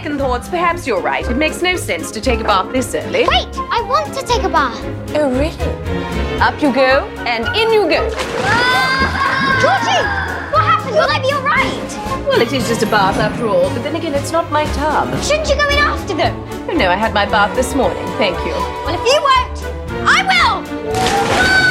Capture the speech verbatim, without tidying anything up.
second thoughts, perhaps you're right. It makes no sense to take a bath this early. Wait, I want to take a bath. Oh, really? Up you go, and in you go. Ah! Georgie, what happened? Will I be all right? Well, it is just a bath after all, but then again, it's not my tub. Shouldn't you go in after them? Oh, no, I had my bath this morning. Thank you. Well, if you won't, I will! Ah!